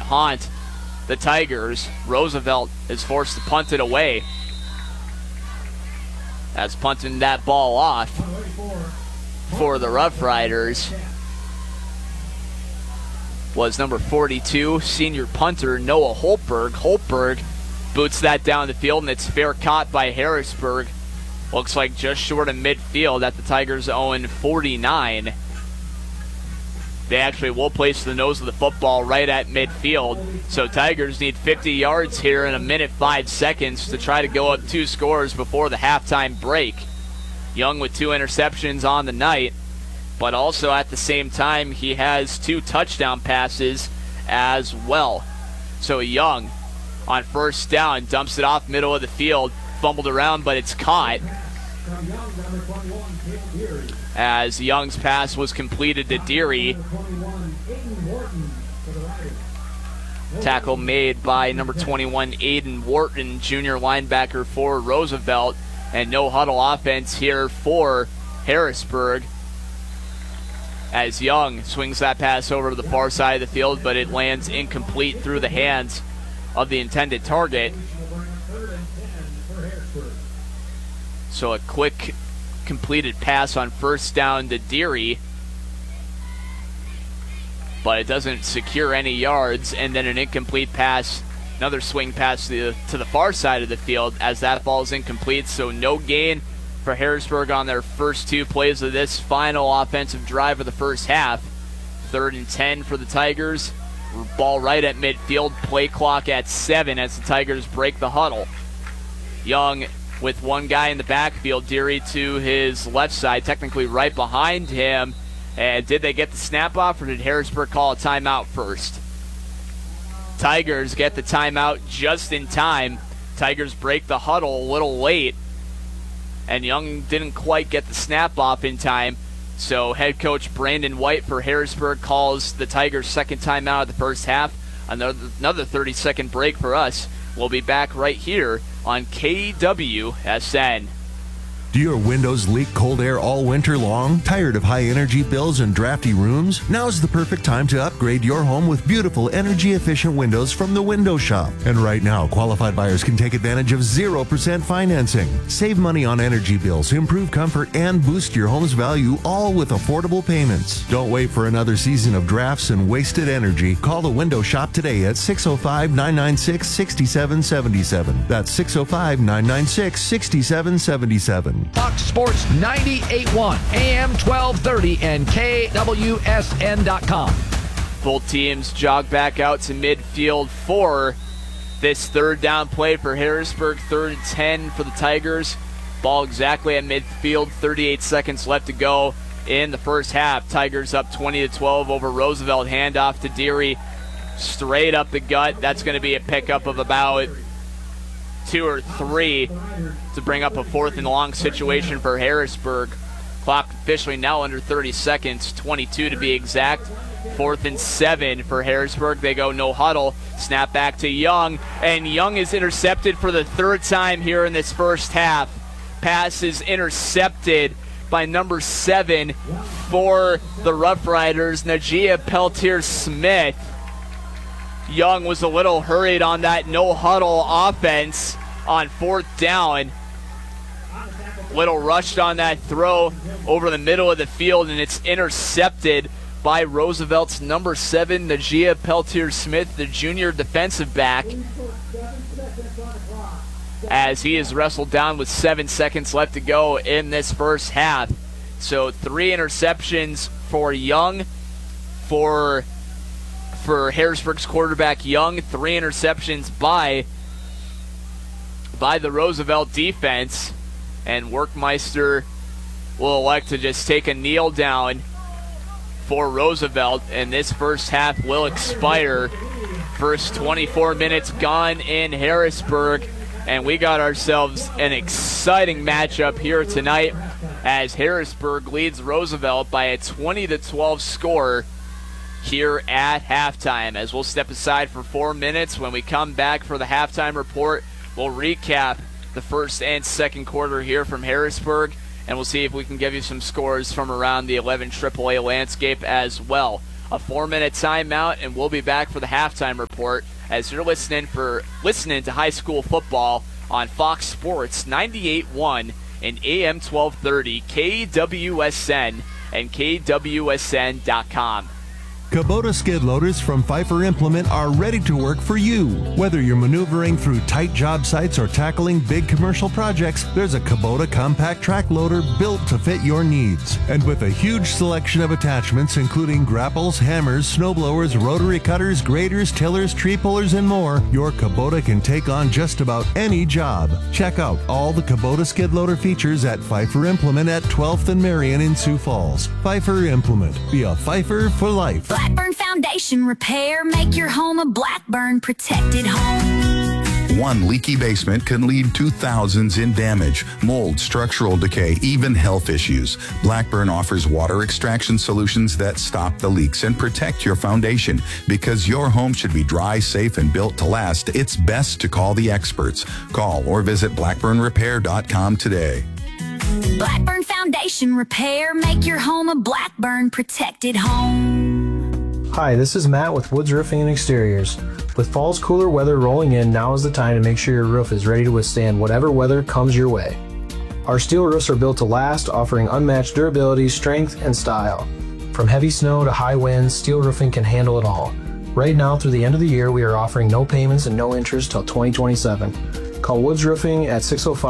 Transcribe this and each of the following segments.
haunt the Tigers. Roosevelt is forced to punt it away. As punting that ball off for the Rough Riders was number 42, senior punter Noah Holtberg. Holtberg boots that down the field, and it's fair caught by Harrisburg. Looks like just short of midfield at the Tigers' own 49. They actually will place the nose of the football right at midfield. So Tigers need 50 yards here in a minute 5 seconds to try to go up 2 scores before the halftime break. Young with 2 interceptions on the night, but also at the same time he has 2 touchdown passes as well. So Young on first down dumps it off middle of the field, fumbled around, but it's caught as Young's pass was completed to Deary. Tackle made by number 21, Aiden Wharton, junior linebacker for Roosevelt, and no huddle offense here for Harrisburg as Young swings that pass over to the far side of the field, but it lands incomplete through the hands of the intended target. So a quick completed pass on first down to Deary, but it doesn't secure any yards, and then an incomplete pass, another swing pass to the far side of the field as that ball is incomplete. So no gain for Harrisburg on their first 2 plays of this final offensive drive of the first half. 3rd and 10 for the Tigers. Ball right at midfield, play clock at 7 as the Tigers break the huddle. Young with 1 guy in the backfield, Deary to his left side, technically right behind him. And did they get the snap off, or did Harrisburg call a timeout first? Tigers get the timeout just in time. Tigers break the huddle a little late, and Young didn't quite get the snap off in time. So head coach Brandon White for Harrisburg calls the Tigers' second timeout of the first half. Another 30-second break for us. We'll be back right here on KWSN. Do your windows leak cold air all winter long? Tired of high energy bills and drafty rooms? Now's the perfect time to upgrade your home with beautiful energy efficient windows from the Window Shop. And right now, qualified buyers can take advantage of 0% financing. Save money on energy bills, improve comfort, and boost your home's value, all with affordable payments. Don't wait for another season of drafts and wasted energy. Call the Window Shop today at 605-996-6777. That's 605-996-6777. Fox Sports 98.1, AM 1230, and KWSN.com. Both teams jog back out to midfield for this 3rd down play for Harrisburg. 3rd and 10 for the Tigers. Ball exactly at midfield. 38 seconds left to go in the first half. Tigers up 20-12 over Roosevelt. Handoff to Deary. Straight up the gut. That's going to be a pickup of about 2 or 3 to bring up a 4th and long situation for Harrisburg. Clock officially now under 30 seconds, 22 to be exact. 4th and 7 for Harrisburg. They go no huddle. Snap back to Young, and Young is intercepted for the 3rd time here in this first half. Pass is intercepted by number 7 for the Rough Riders, Najee Peltier-Smith. Young was a little hurried on that no-huddle offense on 4th down. Little rushed on that throw over the middle of the field, and it's intercepted by Roosevelt's number 7, Najee Peltier-Smith, the junior defensive back, as he is wrestled down with 7 seconds left to go in this first half. So 3 interceptions for Young, for Harrisburg's quarterback Young, 3 interceptions by the Roosevelt defense, and Workmeister will elect to just take a kneel down for Roosevelt, and this first half will expire. First 24 minutes gone in Harrisburg, and we got ourselves an exciting matchup here tonight as Harrisburg leads Roosevelt by a 20-12 score here at halftime. As we'll step aside for 4 minutes, when we come back for the halftime report, we'll recap the first and second quarter here from Harrisburg, and we'll see if we can give you some scores from around the 11 AAA landscape as well. a 4-minute timeout, and we'll be back for the halftime report as you're listening to high school football on Fox Sports 98.1 and AM 1230, KWSN and KWSN.com. Kubota skid loaders from Pfeiffer Implement are ready to work for you. Whether you're maneuvering through tight job sites or tackling big commercial projects, there's a Kubota compact track loader built to fit your needs. And with a huge selection of attachments including grapples, hammers, snowblowers, rotary cutters, graders, tillers, tree pullers, and more, your Kubota can take on just about any job. Check out all the Kubota skid loader features at Pfeiffer Implement at 12th and Marion in Sioux Falls. Pfeiffer Implement. Be a Pfeiffer for life. Blackburn Foundation Repair. Make your home a Blackburn protected home. One leaky basement can lead to thousands in damage, mold, structural decay, even health issues. Blackburn offers water extraction solutions that stop the leaks and protect your foundation. Because your home should be dry, safe, and built to last, it's best to call the experts. Call or visit blackburnrepair.com today. Blackburn Foundation Repair. Make your home a Blackburn protected home. Hi, this is Matt with Woods Roofing and Exteriors. With fall's cooler weather rolling in, now is the time to make sure your roof is ready to withstand whatever weather comes your way. Our steel roofs are built to last, offering unmatched durability, strength, and style. From heavy snow to high winds, steel roofing can handle it all. Right now, through the end of the year, we are offering no payments and no interest till 2027. Call Woods Roofing at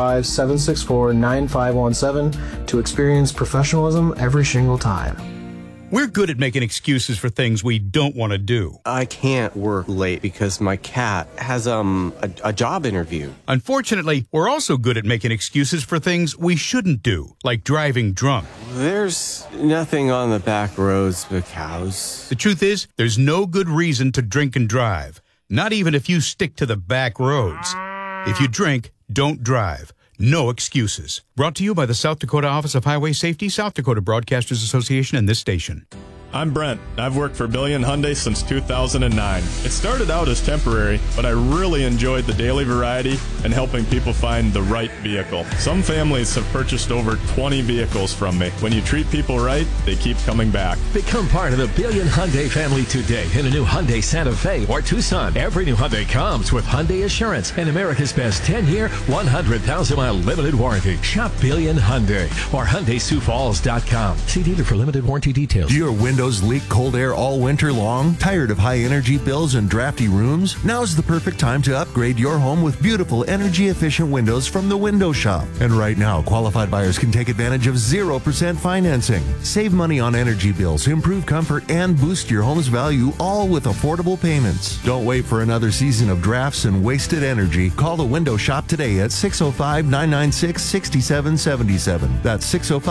605-764-9517 to experience professionalism every single time. We're good at making excuses for things we don't want to do. I can't work late because my cat has a job interview. Unfortunately, we're also good at making excuses for things we shouldn't do, like driving drunk. There's nothing on the back roads but cows. The truth is, there's no good reason to drink and drive, not even if you stick to the back roads. If you drink, don't drive. No excuses. Brought to you by the South Dakota Office of Highway Safety, South Dakota Broadcasters Association, and this station. I'm Brent. I've worked for Billion Hyundai since 2009. It started out as temporary, but I really enjoyed the daily variety and helping people find the right vehicle. Some families have purchased over 20 vehicles from me. When you treat people right, they keep coming back. Become part of the Billion Hyundai family today in a new Hyundai Santa Fe or Tucson. Every new Hyundai comes with Hyundai Assurance and America's best 10-year, 100,000-mile limited warranty. Shop Billion Hyundai or HyundaiSiouxFalls.com. See dealer for limited warranty details. Do your windows leak cold air all winter long? Tired of high energy bills and drafty rooms? Now's the perfect time to upgrade your home with beautiful energy efficient windows from the Window Shop. And right now, qualified buyers can take advantage of 0% financing. Save money on energy bills, improve comfort, and boost your home's value, all with affordable payments. Don't wait for another season of drafts and wasted energy. Call the Window Shop today at 605-996-6777. That's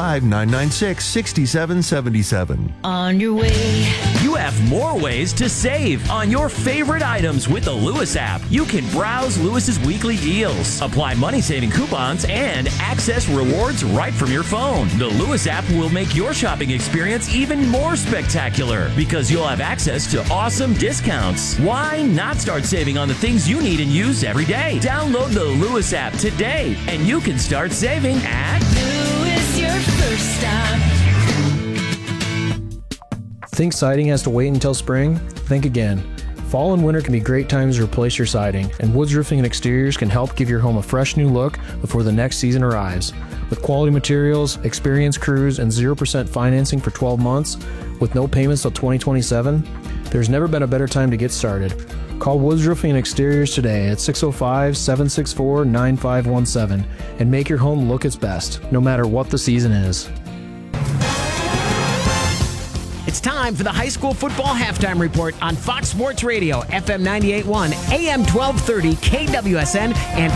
605-996-6777. On your way. You have more ways to save on your favorite items with the Lewis app. You can browse Lewis's weekly deals, apply money-saving coupons, and access rewards right from your phone. The Lewis app will make your shopping experience even more spectacular because you'll have access to awesome discounts. Why not start saving on the things you need and use every day? Download the Lewis app today, and you can start saving at Lewis, your first stop. Think siding has to wait until spring? Think again. Fall and winter can be great times to replace your siding, and Woods Roofing and Exteriors can help give your home a fresh new look before the next season arrives. With quality materials, experienced crews, and 0% financing for 12 months, with no payments till 2027, there's never been a better time to get started. Call Woods Roofing and Exteriors today at 605-764-9517 and make your home look its best, no matter what the season is. It's time for the high school football halftime report on Fox Sports Radio, FM 98.1, AM 1230, KWSN, and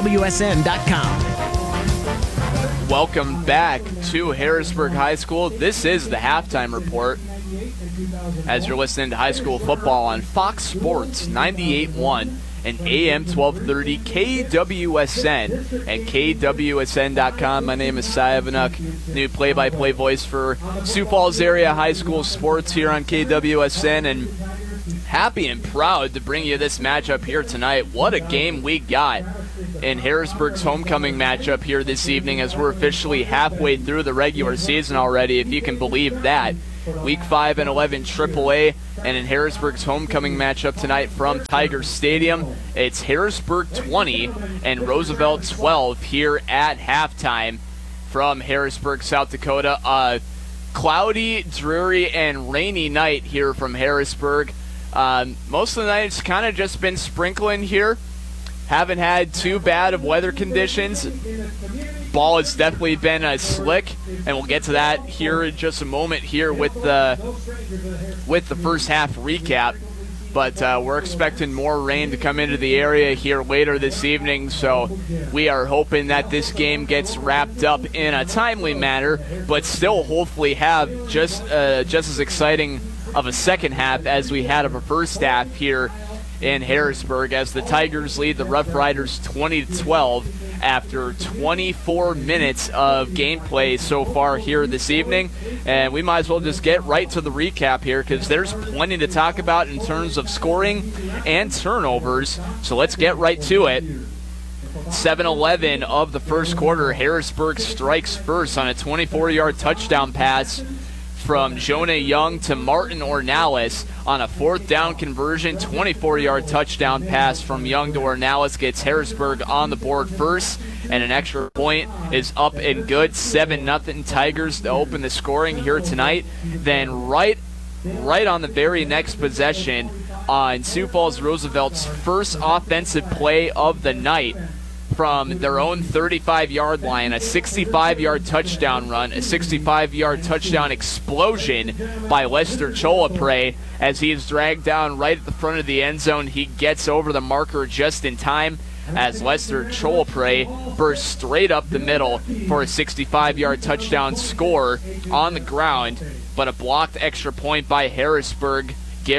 KWSN.com. Welcome back to Harrisburg High School. This is the halftime report as you're listening to high school football on Fox Sports 98.1 and AM 1230, KWSN and KWSN.com. My name is Sia Vanuk, new play-by-play voice for Sioux Falls area high school sports here on KWSN, and happy and proud to bring you this matchup here tonight. What a game we got in Harrisburg's homecoming matchup here this evening as we're officially halfway through the regular season already, if you can believe that. Week 5 and 11 AAA, and in Harrisburg's homecoming matchup tonight from Tiger Stadium, it's Harrisburg 20 and Roosevelt 12 here at halftime from Harrisburg, South Dakota. Cloudy, dreary, and rainy night here from Harrisburg. Most of the night it's kind of just been sprinkling here. Haven't had too bad of weather conditions. Ball has definitely been slick, and we'll get to that here in just a moment here with the first half recap. But we're expecting more rain to come into the area here later this evening, so we are hoping that this game gets wrapped up in a timely manner, but still hopefully have just as exciting of a second half as we had of a first half here in Harrisburg, as the Tigers lead the Rough Riders 20-12 after 24 minutes of gameplay so far here this evening. And we might as well just get right to the recap here, because there's plenty to talk about in terms of scoring and turnovers. So let's get right to it. 7-11 of the first quarter, Harrisburg strikes first on a 24-yard touchdown pass from Jonah Young to Martin Ornalis on a fourth down conversion. 24-yard touchdown pass from Young to Ornalis gets Harrisburg on the board first, and an extra point is up and good. 7-0 Tigers to open the scoring here tonight. Then right on the very next possession, on Sioux Falls Roosevelt's first offensive play of the night, from their own 35-yard line, a 65-yard touchdown run, a 65-yard touchdown explosion by Lester Cholapre. As he is dragged down right at the front of the end zone, he gets over the marker just in time as Lester Cholapre bursts straight up the middle for a 65-yard touchdown score on the ground. But a blocked extra point by Harrisburg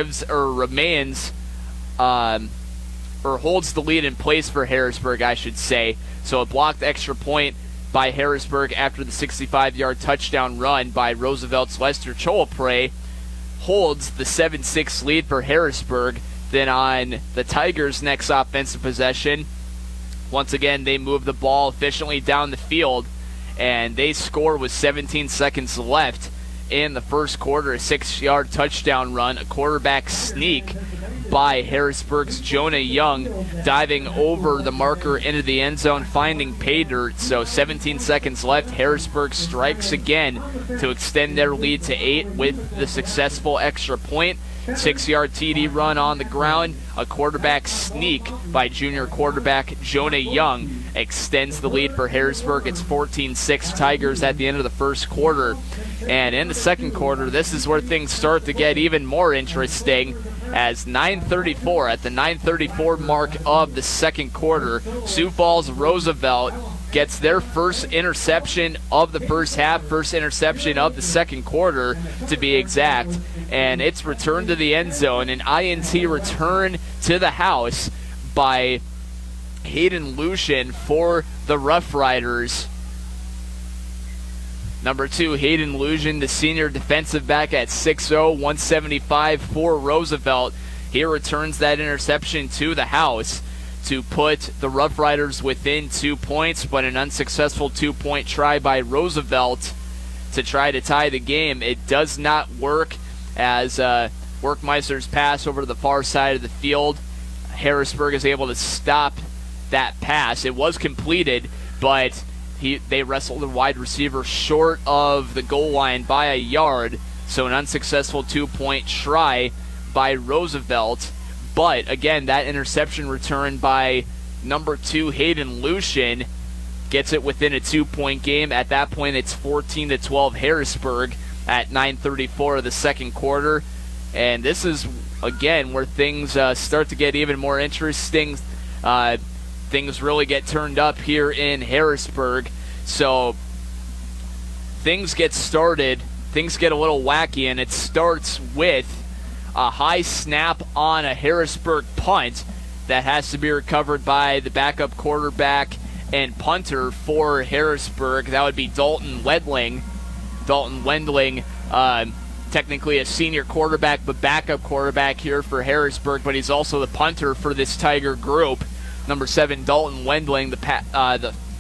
holds the lead in place for Harrisburg, I should say. So a blocked extra point by Harrisburg after the 65-yard touchdown run by Roosevelt's Lester Cholapre holds the 7-6 lead for Harrisburg. Then on the Tigers' next offensive possession, once again they move the ball efficiently down the field, and they score with 17 seconds left in the first quarter. A 6-yard touchdown run, a quarterback sneak by Harrisburg's Jonah Young, diving over the marker into the end zone, finding pay dirt. So 17 seconds left. Harrisburg strikes again to extend their lead to 8 with the successful extra point. 6-yard TD run on the ground. A quarterback sneak by junior quarterback Jonah Young extends the lead for Harrisburg. It's 14-6 Tigers at the end of the first quarter. And in the second quarter, this is where things start to get even more interesting, as at the 9:34 mark of the second quarter, Sioux Falls Roosevelt gets their first interception of the first half, first interception of the second quarter to be exact, and it's returned to the end zone, an INT return to the house by Hayden Lucian for the Rough Riders. Number 2, Hayden Lucian, the senior defensive back at 6'0", 175 for Roosevelt. He returns that interception to the house to put the Rough Riders within 2 points, but an unsuccessful 2-point try by Roosevelt to try to tie the game. It does not work, as Workmeister's pass over to the far side of the field, Harrisburg is able to stop that pass. It was completed, but they wrestled the wide receiver short of the goal line by a yard, so an unsuccessful 2-point try by Roosevelt. But again, that interception return by number 2 Hayden Lucian gets it within a 2-point game. At that point, it's 14-12 Harrisburg at 9:34 of the second quarter. And this is, again, where things start to get even more interesting. Things really get turned up here in Harrisburg. So things get started, things get a little wacky, and it starts with a high snap on a Harrisburg punt that has to be recovered by the backup quarterback and punter for Harrisburg. That would be Dalton Wendling. Dalton Wendling, technically a senior quarterback, but backup quarterback here for Harrisburg, but he's also the punter for this Tiger group. Number 7, Dalton Wendling, the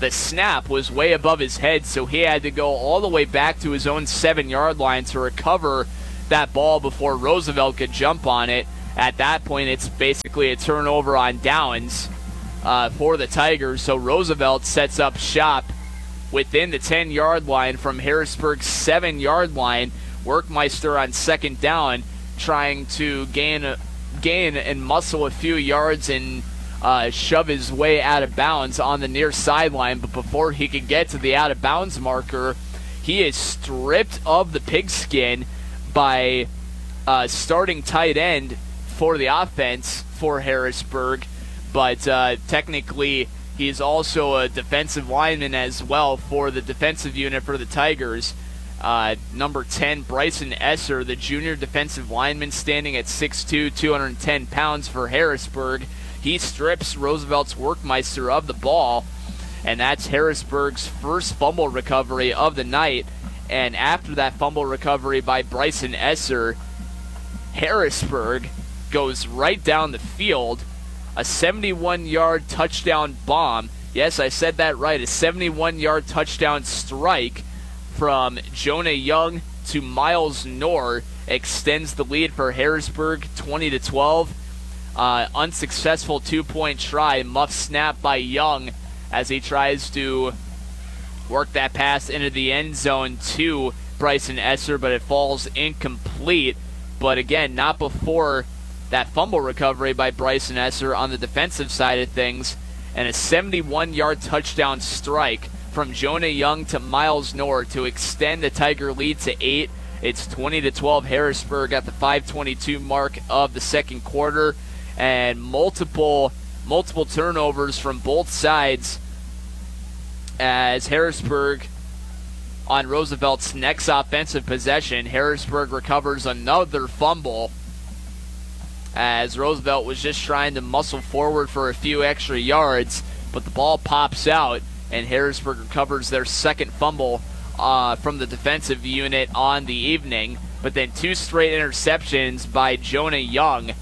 the snap was way above his head, so he had to go all the way back to his own 7-yard line to recover that ball before Roosevelt could jump on it. At that point, it's basically a turnover on downs for the Tigers, so Roosevelt sets up shop within the 10-yard line from Harrisburg's 7-yard line. Workmeister on second down trying to gain and muscle a few yards and shove his way out of bounds on the near sideline, but before he could get to the out-of-bounds marker, he is stripped of the pigskin by starting tight end for the offense for Harrisburg, but technically he's also a defensive lineman as well for the defensive unit for the Tigers. Number 10, Bryson Esser, the junior defensive lineman, standing at 6'2", 210 pounds for Harrisburg. He strips Roosevelt's Workmeister of the ball, and that's Harrisburg's first fumble recovery of the night. And after that fumble recovery by Bryson Esser, Harrisburg goes right down the field. A 71-yard touchdown bomb. Yes, I said that right. A 71-yard touchdown strike from Jonah Young to Miles Knorr extends the lead for Harrisburg 20-12. Unsuccessful 2-point try, muff snap by Young as he tries to work that pass into the end zone to Bryson Esser, but it falls incomplete. But again, not before that fumble recovery by Bryson Esser on the defensive side of things, and a 71-yard touchdown strike from Jonah Young to Miles Knorr to extend the Tiger lead to 8. It's 20-12 Harrisburg at the 5:22 mark of the second quarter, and multiple turnovers from both sides as Harrisburg on Roosevelt's next offensive possession. Harrisburg recovers another fumble as Roosevelt was just trying to muscle forward for a few extra yards, but the ball pops out and Harrisburg recovers their second fumble from the defensive unit on the evening. But then 2 straight interceptions by Jonah Young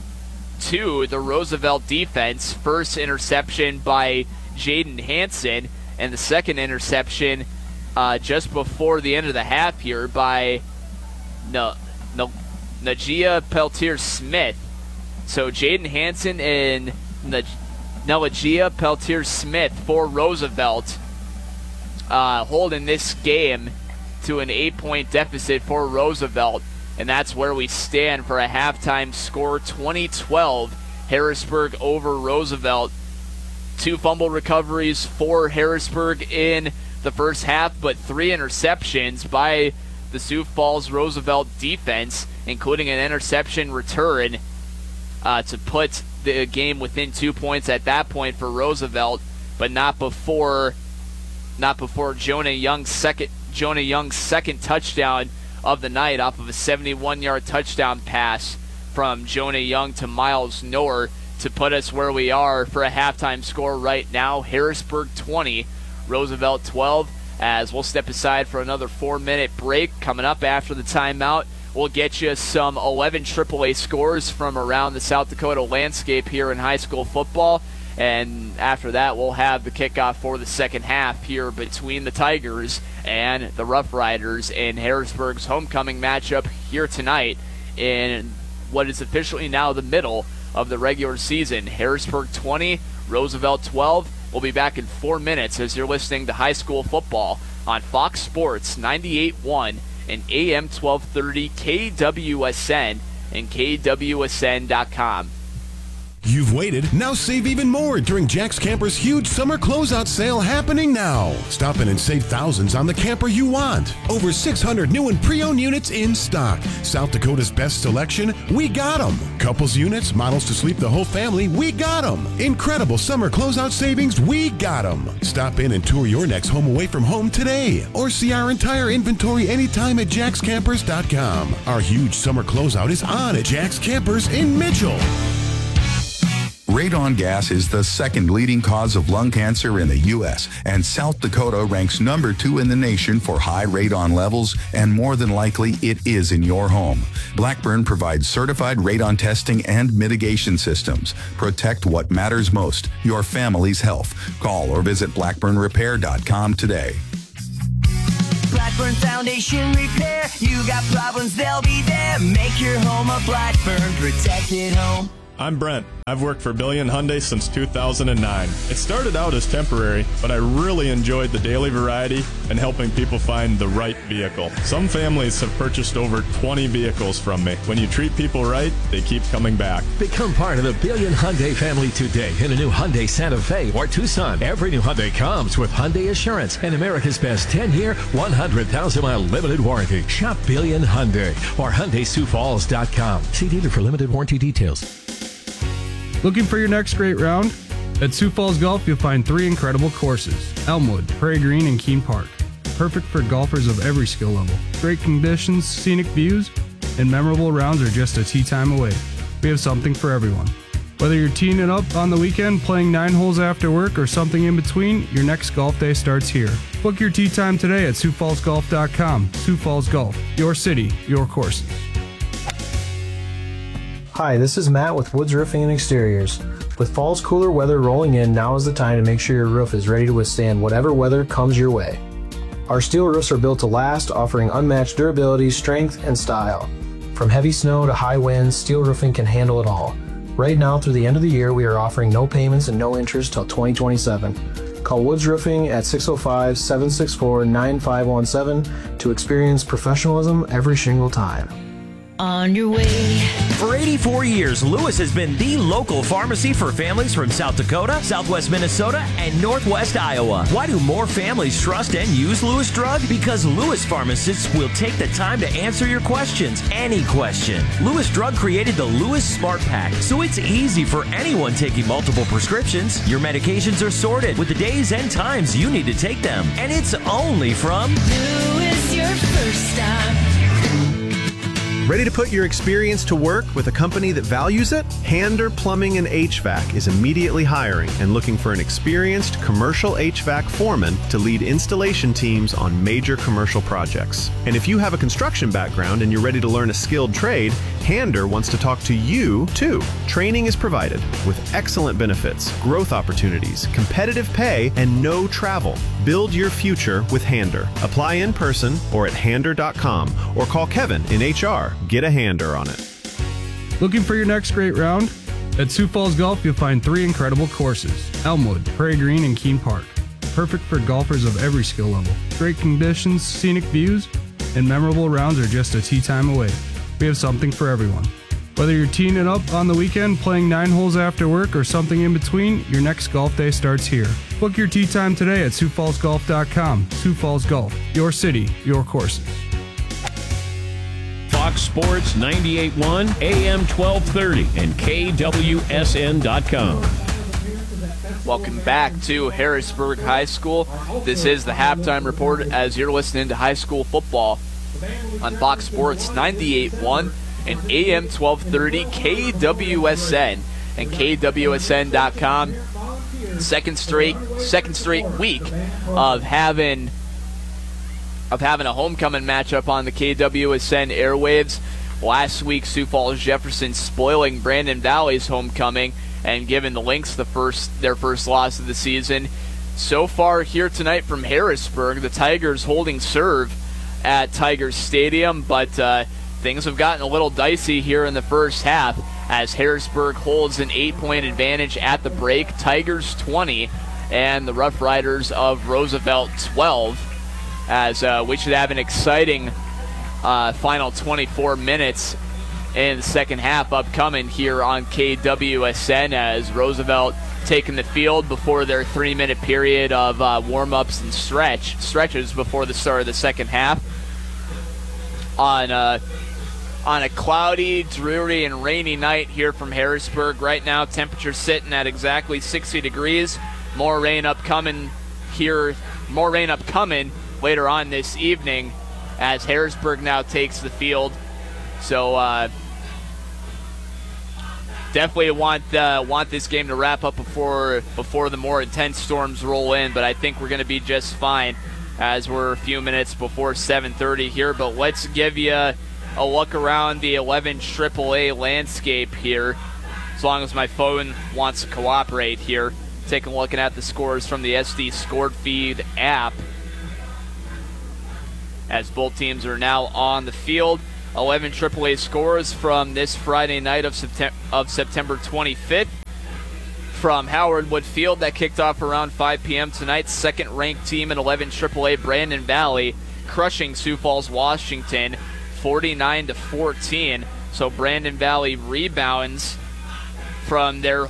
to the Roosevelt defense. First interception by Jaden Hansen, and the second interception just before the end of the half here by Najee Peltier-Smith. So Jaden Hansen and Najee Peltier-Smith for Roosevelt, holding this game to an 8-point deficit for Roosevelt. And that's where we stand for a halftime score, 20-12, Harrisburg over Roosevelt. 2 fumble recoveries for Harrisburg in the first half, but 3 interceptions by the Sioux Falls Roosevelt defense, including an interception return to put the game within 2 points at that point for Roosevelt, but not before Jonah Young's second touchdown of the night off of a 71-yard touchdown pass from Jonah Young to Miles Knorr to put us where we are for a halftime score right now. Harrisburg 20, Roosevelt 12, as we'll step aside for another 4-minute break. Coming up after the timeout, we'll get you some 11 AAA scores from around the South Dakota landscape here in high school football. And after that, we'll have the kickoff for the second half here between the Tigers and the Rough Riders in Harrisburg's homecoming matchup here tonight in what is officially now the middle of the regular season. Harrisburg 20, Roosevelt 12. We'll be back in 4 minutes as you're listening to high school football on Fox Sports 98.1 and AM 1230 KWSN and KWSN.com. You've waited, now save even more during Jack's Camper's huge summer closeout sale happening now. Stop in and save thousands on the camper you want. Over 600 new and pre-owned units in stock. South Dakota's best selection, we got them. Couples units, models to sleep the whole family, we got them. Incredible summer closeout savings, we got them. Stop in and tour your next home away from home today. Or see our entire inventory anytime at jackscampers.com. Our huge summer closeout is on at Jack's Campers in Mitchell. Radon gas is the second leading cause of lung cancer in the U.S., and South Dakota ranks number 2 in the nation for high radon levels, and more than likely it is in your home. Blackburn provides certified radon testing and mitigation systems. Protect what matters most, your family's health. Call or visit blackburnrepair.com today. Blackburn Foundation Repair. You got problems, they'll be there. Make your home a Blackburn protected home. I'm Brent. I've worked for Billion Hyundai since 2009. It started out as temporary, but I really enjoyed the daily variety and helping people find the right vehicle. Some families have purchased over 20 vehicles from me. When you treat people right, they keep coming back. Become part of the Billion Hyundai family today in a new Hyundai Santa Fe or Tucson. Every new Hyundai comes with Hyundai Assurance and America's best 10-year, 100,000-mile limited warranty. Shop Billion Hyundai or HyundaiSiouxFalls.com. See dealer for limited warranty details. Looking for your next great round? At Sioux Falls Golf, you'll find 3 incredible courses: Elmwood, Prairie Green, and Keene Park. Perfect for golfers of every skill level. Great conditions, scenic views, and memorable rounds are just a tee time away. We have something for everyone. Whether you're teeing it up on the weekend, playing 9 holes after work, or something in between, your next golf day starts here. Book your tee time today at SiouxFallsGolf.com. Sioux Falls Golf, your city, your courses. Hi, this is Matt with Woods Roofing and Exteriors. With fall's cooler weather rolling in, now is the time to make sure your roof is ready to withstand whatever weather comes your way. Our steel roofs are built to last, offering unmatched durability, strength, and style. From heavy snow to high winds, steel roofing can handle it all. Right now, through the end of the year, we are offering no payments and no interest till 2027. Call Woods Roofing at 605-764-9517 to experience professionalism every single time. On your way. For 84 years, Lewis has been the local pharmacy for families from South Dakota, Southwest Minnesota, and Northwest Iowa. Why do more families trust and use Lewis Drug? Because Lewis pharmacists will take the time to answer your questions, any question. Lewis Drug created the Lewis Smart Pack, so it's easy for anyone taking multiple prescriptions. Your medications are sorted with the days and times you need to take them, and it's only from Lewis, your first stop. Ready to put your experience to work with a company that values it? Hander Plumbing and HVAC is immediately hiring and looking for an experienced commercial HVAC foreman to lead installation teams on major commercial projects. And if you have a construction background and you're ready to learn a skilled trade, Hander wants to talk to you too. Training is provided with excellent benefits, growth opportunities, competitive pay, and no travel. Build your future with Hander. Apply in person or at hander.com or call Kevin in HR. Get a Hander on it. Looking for your next great round? At Sioux Falls Golf, you'll find 3 incredible courses: Elmwood, Prairie Green, and Keene Park. Perfect for golfers of every skill level. Great conditions, scenic views, and memorable rounds are just a tee time away. We have something for everyone. Whether you're teeing it up on the weekend, playing 9 holes after work, or something in between, your next golf day starts here. Book your tee time today at SiouxFallsGolf.com. Sioux Falls Golf, your city, your courses. Fox Sports 98.1, AM 1230, and KWSN.com. Welcome back to Harrisburg High School. This is the halftime report as you're listening to high school football on Fox Sports 98.1 and AM 1230, KWSN and KWSN.com. Second straight week of having a homecoming matchup on the KWSN airwaves. Last week, Sioux Falls Jefferson spoiling Brandon Valley's homecoming and giving the Lynx their first loss of the season. So far here tonight from Harrisburg, the Tigers holding serve at Tigers Stadium, but things have gotten a little dicey here in the first half as Harrisburg holds an 8-point advantage at the break. Tigers 20 and the Rough Riders of Roosevelt 12. As we should have an exciting final 24 minutes in the second half upcoming here on KWSN as Roosevelt taking the field before their 3-minute period of warm-ups and stretches before the start of the second half. On a cloudy, dreary, and rainy night here from Harrisburg. Right now, temperature sitting at exactly 60 degrees. More rain upcoming later on this evening as Harrisburg now takes the field. So definitely want this game to wrap up before the more intense storms roll in, but I think we're going to be just fine as we're a few minutes before 7:30 here. But let's give you a look around the 11 AAA landscape here, as long as my phone wants to cooperate here. Taking a look at the scores from the SD Scored Feed app, as both teams are now on the field. 11 AAA scores from this Friday night of September 25th. From Howard Wood Field, that kicked off around 5 p.m. tonight. Second-ranked team in 11 AAA, Brandon Valley, crushing Sioux Falls, Washington, 49-14. So Brandon Valley rebounds from their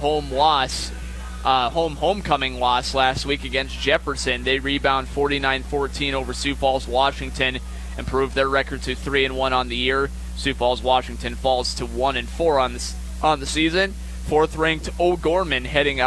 homecoming loss last week against Jefferson. They rebound 49-14 over Sioux Falls, Washington, improved their record to 3-1 on the year. Sioux Falls, Washington falls to 1-4 on the season. Fourth-ranked O'Gorman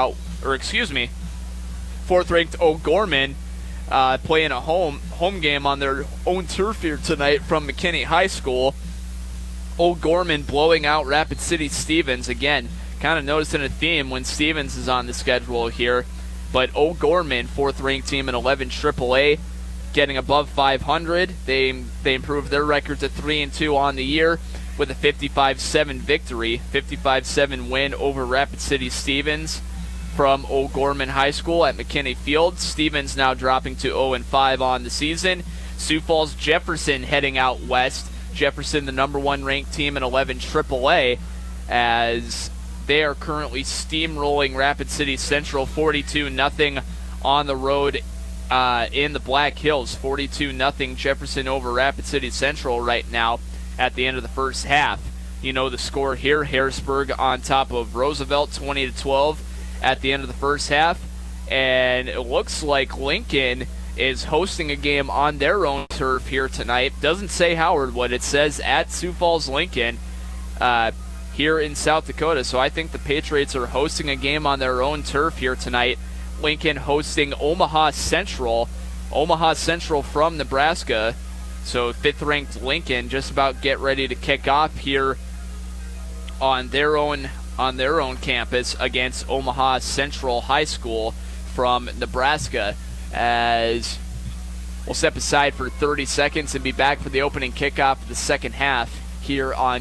playing a home game on their own turf here tonight from McKinney High School. O'Gorman blowing out Rapid City Stevens again. Kind of noticing a theme when Stevens is on the schedule here. But O'Gorman, fourth-ranked team in 11 AAA, getting above 500. They improved their record to 3-2 on the year with a 55-7 victory, 55-7 win over Rapid City Stevens from O'Gorman High School at McKinney Field. Stevens now dropping to 0-5 on the season. Sioux Falls Jefferson heading out west. Jefferson, the number 1 ranked team in 11 AAA, as they are currently steamrolling Rapid City Central 42-0 on the road in the Black Hills. 42-0 Jefferson over Rapid City Central right now at the end of the first half. You know the score here. Harrisburg on top of Roosevelt, 20-12 at the end of the first half. And it looks like Lincoln is hosting a game on their own turf here tonight. Doesn't say Howard Wood. It says at Sioux Falls Lincoln here in South Dakota. So I think the Patriots are hosting a game on their own turf here tonight. Lincoln hosting Omaha Central. Omaha Central from Nebraska. So fifth-ranked Lincoln just about get ready to kick off here on their own campus against Omaha Central High School from Nebraska. As we'll step aside for 30 seconds and be back for the opening kickoff of the second half here on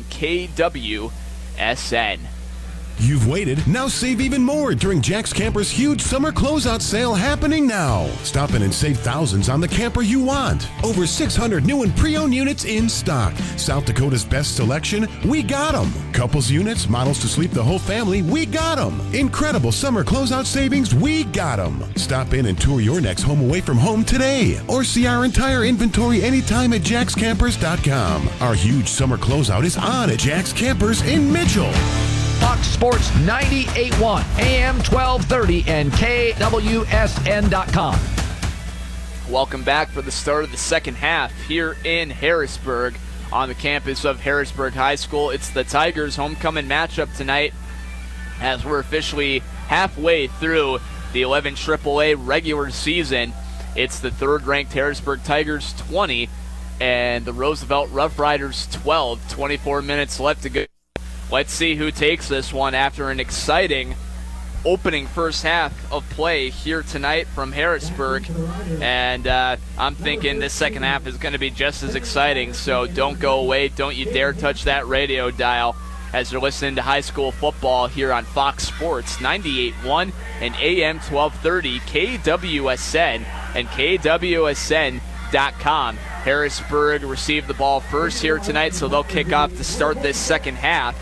KWSN. You've waited, now save even more during Jack's Camper's huge summer closeout sale happening now. Stop in and save thousands on the camper you want. Over 600 new and pre-owned units in stock. South Dakota's best selection, we got them. Couples units, models to sleep the whole family, we got them. Incredible summer closeout savings, we got them. Stop in and tour your next home away from home today. Or see our entire inventory anytime at jackscampers.com. Our huge summer closeout is on at Jack's Campers in Mitchell. Fox Sports 98.1, AM 1230, and KWSN.com. Welcome back for the start of the second half here in Harrisburg on the campus of Harrisburg High School. It's the Tigers' homecoming matchup tonight as we're officially halfway through the 11 AAA regular season. It's the third-ranked Harrisburg Tigers 20 and the Roosevelt Rough Riders 12. 24 minutes left to go. Let's see who takes this one after an exciting opening first half of play here tonight from Harrisburg. And I'm thinking this second half is going to be just as exciting, so don't go away. Don't you dare touch that radio dial as you're listening to high school football here on Fox Sports 98.1 and AM 1230, KWSN and KWSN.com. Harrisburg received the ball first here tonight, so they'll kick off to start this second half.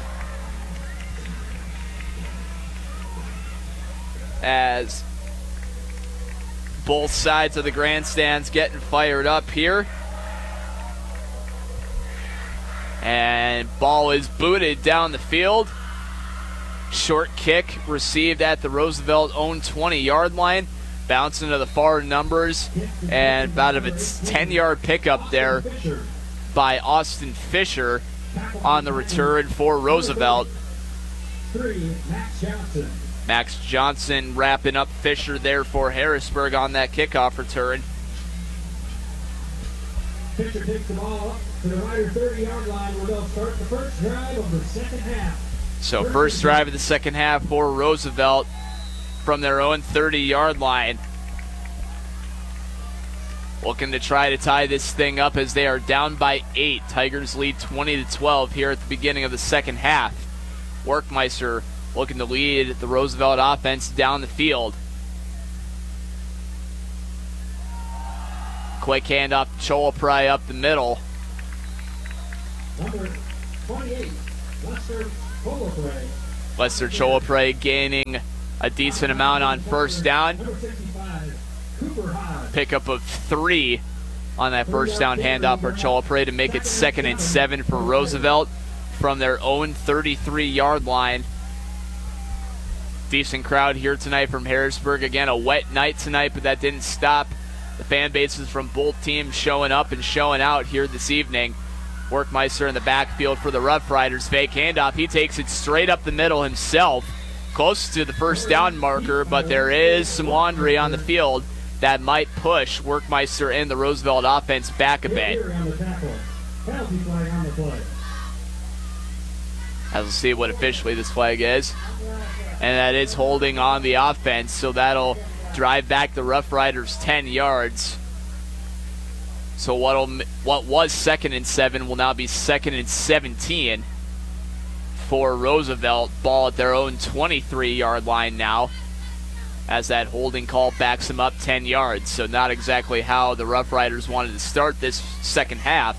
As both sides of the grandstands getting fired up here. And ball is booted down the field. Short kick received at the Roosevelt own 20-yard line. Bouncing to the far numbers. And about a 10-yard pickup there by Austin Fisher on the return for Roosevelt. Max Johnson wrapping up Fisher there for Harrisburg on that kickoff return. Fisher takes the ball up to the Rider 30-yard line where they'll start the first drive of the second half. So first drive of the second half for Roosevelt from their own 30-yard line. Looking to try to tie this thing up as they are down by 8. Tigers lead 20-12 here at the beginning of the second half. Workmeister looking to lead the Roosevelt offense down the field. Quick handoff to Cholapry up the middle. Number 28, Lester Cholapry. Lester Cholapry gaining a decent amount on first down. Number 65, Cooper Hodge. Pickup of 3 on that first down handoff for Cholapry to make it 2nd and 7 for Roosevelt from their own 33-yard line. Decent crowd here tonight from Harrisburg. Again, a wet night tonight, but that didn't stop the fan bases from both teams showing up and showing out here this evening. Workmeister in the backfield for the Rough Riders. Fake handoff. He takes it straight up the middle himself. Close to the first down marker, but there is some laundry on the field that might push Workmeister and the Roosevelt offense back a bit. As we'll see what officially this flag is. And that is holding on the offense, so that'll drive back the Rough Riders 10 yards. So what was 2nd and 7 will now be 2nd and 17 for Roosevelt. Ball at their own 23-yard line now, as that holding call backs them up 10 yards. So not exactly how the Rough Riders wanted to start this second half.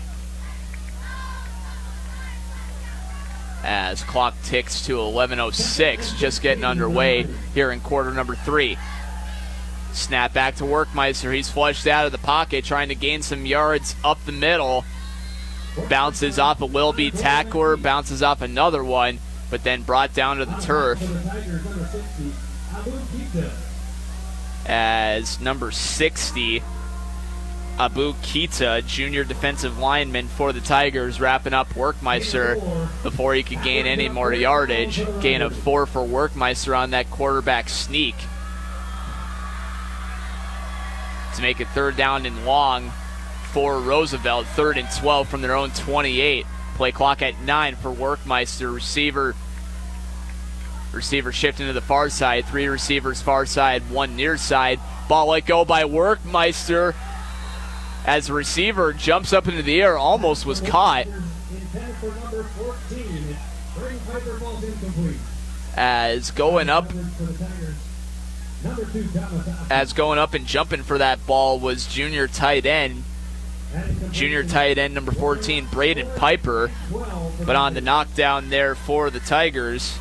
As clock ticks to 11:06, just getting underway here in quarter number 3. Snap back to Workmeister. He's flushed out of the pocket, trying to gain some yards up the middle. Bounces off a Wilby tackler, bounces off another one, but then brought down to the turf. As number 60, Abu Kita, junior defensive lineman for the Tigers, wrapping up Workmeister before he could gain any more yardage. Gain of 4 for Workmeister on that quarterback sneak to make it 3rd down and long for Roosevelt. 3rd and 12 from their own 28. Play clock at 9 for Workmeister. Receiver shifting to the far side. 3 receivers far side, 1 near side. Ball let go by Workmeister as the receiver jumps up into the air, almost was caught. As going up and jumping for that ball was junior tight end number 14, Braden Piper. But on the knockdown there for the Tigers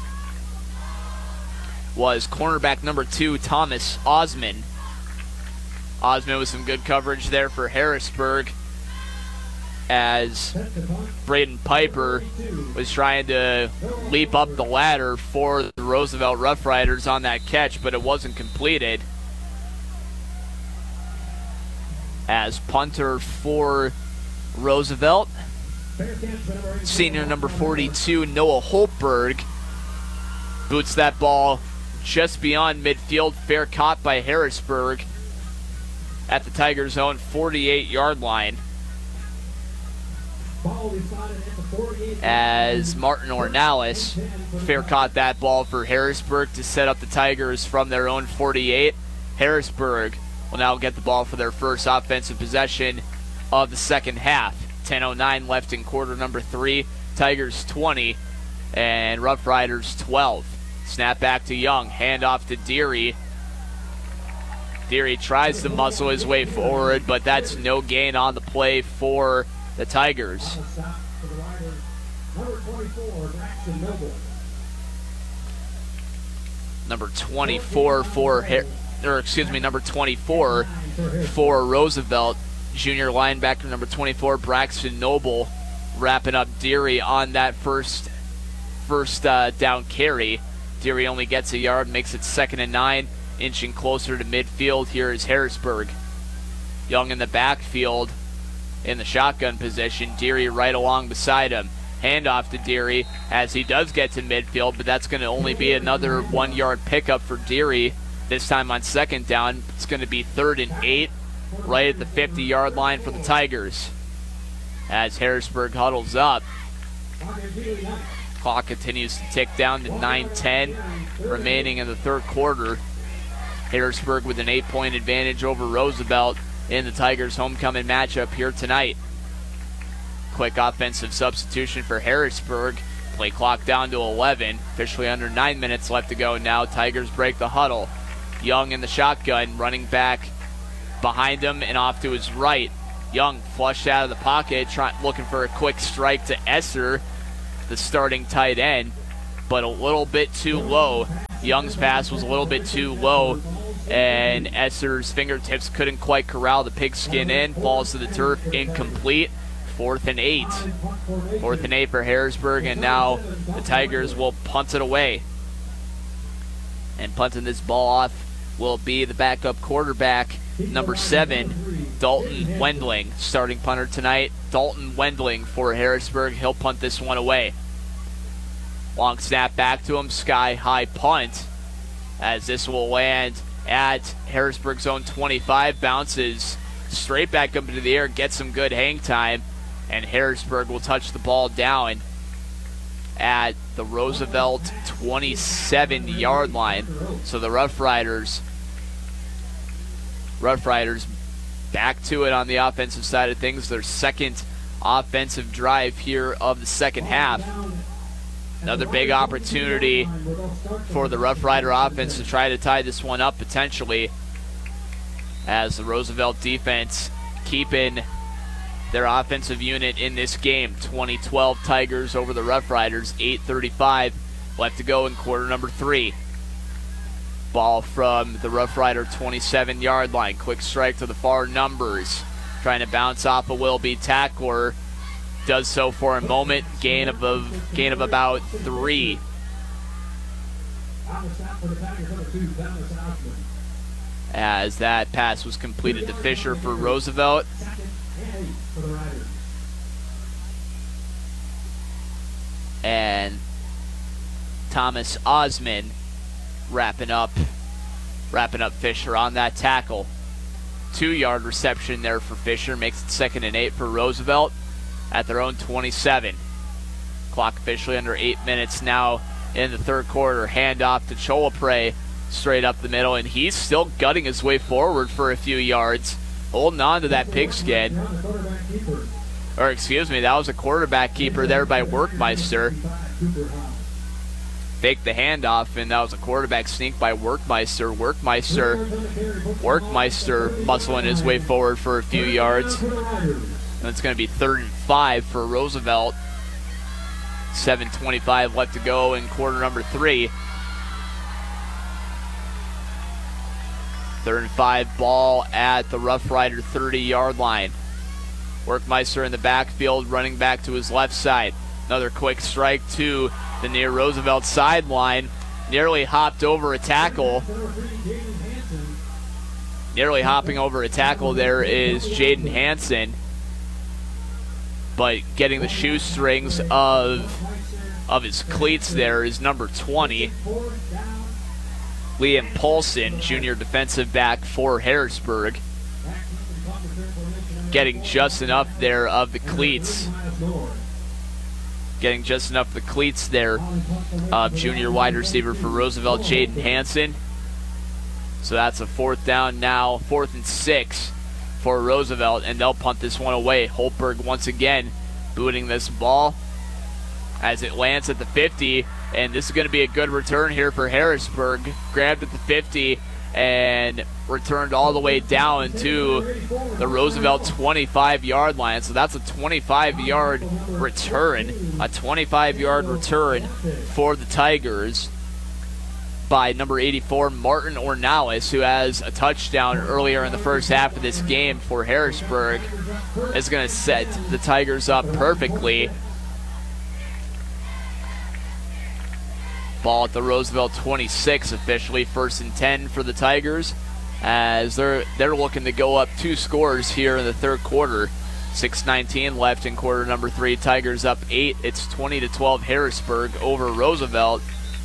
was cornerback number 2, Thomas Osman. Osman with some good coverage there for Harrisburg, as Braden Piper was trying to leap up the ladder for the Roosevelt Rough Riders on that catch, but it wasn't completed. As punter for Roosevelt, senior number 42, Noah Holtberg, boots that ball just beyond midfield. Fair caught by Harrisburg at the Tigers' own 48-yard line. As Martin Ornalis fair caught that ball for Harrisburg to set up the Tigers from their own 48. Harrisburg will now get the ball for their first offensive possession of the second half. 10:09 left in quarter number 3. Tigers 20 and Rough Riders 12. Snap back to Young. Handoff to Deary. Deary tries to muscle his way forward, but that's no gain on the play for the Tigers. Number 24 for Roosevelt, junior linebacker number 24, Braxton Noble, wrapping up Deary on that first down carry. Deary only gets a yard, makes it 2nd and 9. Inching closer to midfield, here is Harrisburg. Young in the backfield in the shotgun position. Deary right along beside him. Handoff to Deary as he does get to midfield, but that's going to only be another 1-yard pickup for Deary. This time on 2nd down, it's going to be 3rd and 8, right at the 50-yard line for the Tigers. As Harrisburg huddles up. Clock continues to tick down to 9:10 remaining in the third quarter. Harrisburg with an 8-point advantage over Roosevelt in the Tigers' homecoming matchup here tonight. Quick offensive substitution for Harrisburg. Play clock down to 11. Officially under 9 minutes left to go now. Tigers break the huddle. Young in the shotgun, running back behind him and off to his right. Young flushed out of the pocket, looking for a quick strike to Esser, the starting tight end, but a little bit too low. Young's pass was a little bit too low, and Esser's fingertips couldn't quite corral the pigskin in. Falls to the turf, incomplete. 4th and 8. 4th and 8 for Harrisburg, and now the Tigers will punt it away. And punting this ball off will be the backup quarterback, number 7, Dalton Wendling. Starting punter tonight, Dalton Wendling for Harrisburg. He'll punt this one away. Long snap back to him, sky-high punt, as this will land at Harrisburg's own 25. Bounces straight back up into the air, gets some good hang time, and Harrisburg will touch the ball down at the Roosevelt 27-yard line. So the Rough Riders back to it on the offensive side of things. Their second offensive drive here of the second half. Another big opportunity for the Rough Rider offense to try to tie this one up potentially, as the Roosevelt defense keeping their offensive unit in this game. 2012 Tigers over the Rough Riders. 8:35 left to go in quarter number 3. Ball from the Rough Rider 27-yard line. Quick strike to the far numbers. Trying to bounce off a will-be tackler. Does so for a moment. Gain of about 3. As that pass was completed to Fisher for Roosevelt. And Thomas Osman wrapping up Fisher on that tackle. 2-yard reception there for Fisher. Makes it 2nd and 8 for Roosevelt at their own 27. Clock officially under 8 minutes now in the third quarter. Handoff to Cholapre straight up the middle, and he's still gutting his way forward for a few yards, holding on to that pigskin. Or excuse me, that was a quarterback keeper there by Workmeister. Faked the handoff, and that was a quarterback sneak by Workmeister. Workmeister muscling his way forward for a few yards. And it's going to be 3rd and 5 for Roosevelt. 7:25 left to go in quarter number 3. 3rd and 5, ball at the Rough Rider 30-yard line. Workmeister in the backfield, running back to his left side. Another quick strike to the near Roosevelt sideline. Nearly hopped over a tackle. Nearly hopping over a tackle there is Jaden Hansen. But getting the shoestrings of his cleats there is number 20. Liam Paulson, junior defensive back for Harrisburg. Getting just enough there of the cleats. Getting just enough of the cleats there of junior wide receiver for Roosevelt, Jaden Hansen. So that's a 4th down now, 4th and 6 for Roosevelt, and they'll punt this one away. Holtberg once again booting this ball as it lands at the 50, and this is going to be a good return here for Harrisburg. Grabbed at the 50 and returned all the way down to the Roosevelt 25-yard line. So that's a 25-yard return. A 25-yard return for the Tigers by number 84, Martin Ornalis, who has a touchdown earlier in the first half of this game for Harrisburg. Is going to set the Tigers up perfectly. Ball at the Roosevelt 26, officially 1st and 10 for the Tigers, as they're looking to go up 2 scores here in the third quarter. 6:19 left in quarter number 3. Tigers up 8. It's 20-12 Harrisburg over Roosevelt,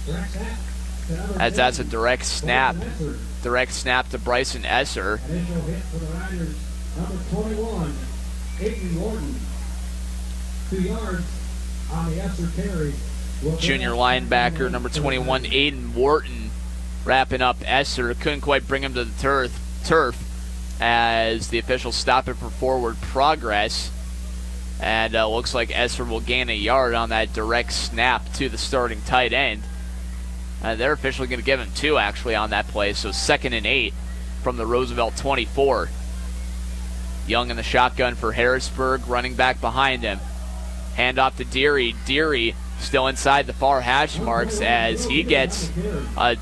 as that's a direct snap to Bryson Esser. Initial hit for the Riders, number 21, Aiden Gordon. 2 yards on the Esser carry. junior linebacker, number 21, Aiden Wharton, wrapping up Esser. Couldn't quite bring him to the turf as the officials stop it for forward progress. And looks like Esser will gain a yard on that direct snap to the starting tight end. They're officially going to give him 2, actually, on that play. So 2nd and 8 from the Roosevelt 24. Young in the shotgun for Harrisburg, running back behind him. Hand off to Deary. Deary still inside the far hash marks as he gets a